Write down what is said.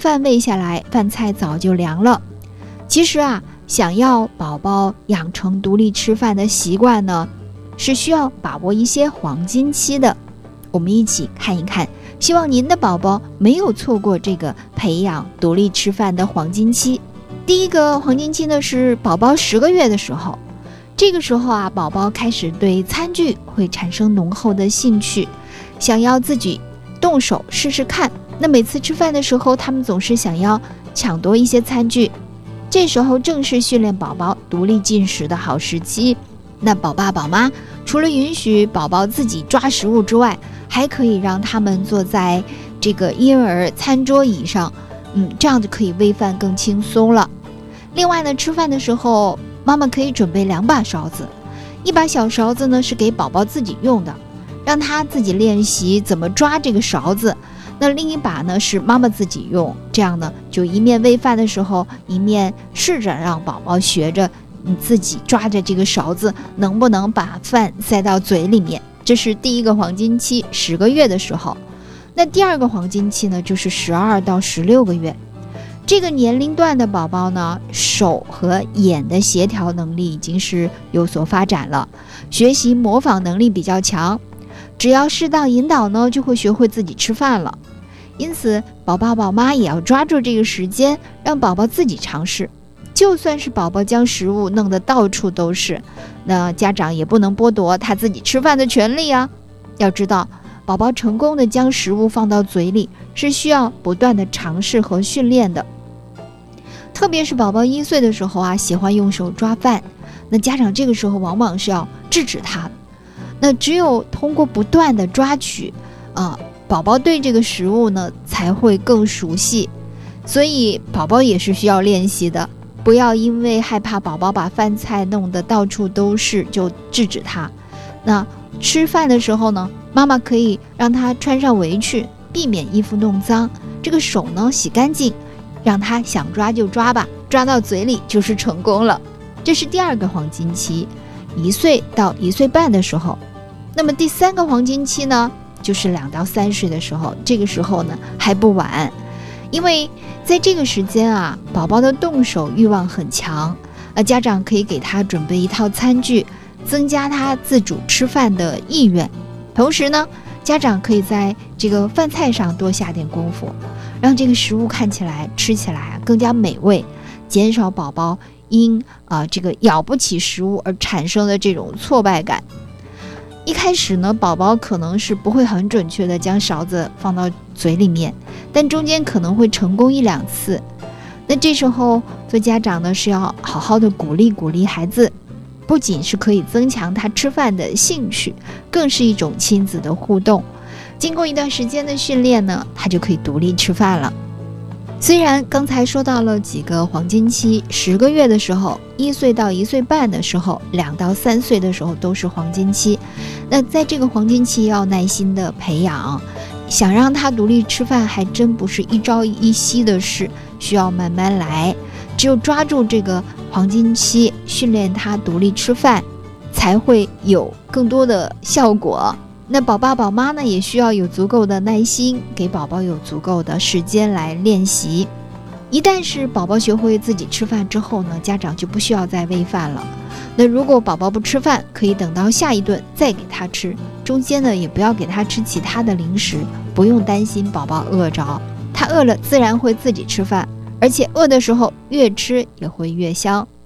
饭喂下来，饭菜早就凉了。其实啊，想要宝宝养成独立吃饭的习惯呢，是需要把握一些黄金期的。我们一起看一看，希望您的宝宝没有错过这个培养独立吃饭的黄金期。第一个黄金期呢，是宝宝10个月的时候。这个时候啊，宝宝开始对餐具会产生浓厚的兴趣，想要自己动手试试看。那每次吃饭的时候，他们总是想要抢夺一些餐具，这时候正是训练宝宝独立进食的好时期。那宝爸宝妈除了允许宝宝自己抓食物之外，还可以让他们坐在这个婴儿餐桌椅上，这样就可以喂饭更轻松了。另外呢，吃饭的时候妈妈可以准备2把勺子，一把小勺子呢是给宝宝自己用的，让他自己练习怎么抓这个勺子。那另一把呢是妈妈自己用，这样呢就一面喂饭的时候，一面试着让宝宝学着自己抓着这个勺子能不能把饭塞到嘴里面。这是第一个黄金期，10个月的时候。那第二个黄金期呢，就是12到16个月。这个年龄段的宝宝呢，手和眼的协调能力已经是有所发展了，学习模仿能力比较强，只要适当引导呢，就会学会自己吃饭了。因此宝爸宝妈也要抓住这个时间，让宝宝自己尝试。就算是宝宝将食物弄得到处都是，那家长也不能剥夺他自己吃饭的权利啊。要知道，宝宝成功的将食物放到嘴里是需要不断的尝试和训练的。特别是宝宝1岁的时候啊，喜欢用手抓饭，那家长这个时候往往是要制止他的。那只有通过不断的抓取宝宝对这个食物呢才会更熟悉。所以宝宝也是需要练习的，不要因为害怕宝宝把饭菜弄得到处都是就制止他。那吃饭的时候呢，妈妈可以让他穿上围裙，避免衣服弄脏，这个手呢洗干净，让他想抓就抓吧，抓到嘴里就是成功了。这是第二个黄金期，1岁到1岁半的时候。那么第3个黄金期呢，就是2到3岁的时候。这个时候呢还不晚，因为在这个时间啊，宝宝的动手欲望很强，家长可以给他准备一套餐具，增加他自主吃饭的意愿。同时呢，家长可以在这个饭菜上多下点功夫，让这个食物看起来吃起来更加美味，减少宝宝因这个咬不起食物而产生的这种挫败感。一开始呢，宝宝可能是不会很准确的将勺子放到嘴里面，但中间可能会成功1-2次。那这时候做家长呢，是要好好的鼓励孩子，不仅是可以增强他吃饭的兴趣，更是一种亲子的互动。经过一段时间的训练呢，他就可以独立吃饭了。虽然刚才说到了几个黄金期，10个月的时候，1岁到1岁半的时候，2到3岁的时候都是黄金期。那在这个黄金期要耐心的培养，想让他独立吃饭还真不是一朝一夕的事，需要慢慢来。只有抓住这个黄金期，训练他独立吃饭，才会有更多的效果。那宝爸宝妈呢，也需要有足够的耐心，给宝宝有足够的时间来练习。一旦是宝宝学会自己吃饭之后呢，家长就不需要再喂饭了。那如果宝宝不吃饭，可以等到下一顿再给他吃，中间呢也不要给他吃其他的零食，不用担心宝宝饿着，他饿了自然会自己吃饭，而且饿的时候越吃也会越香。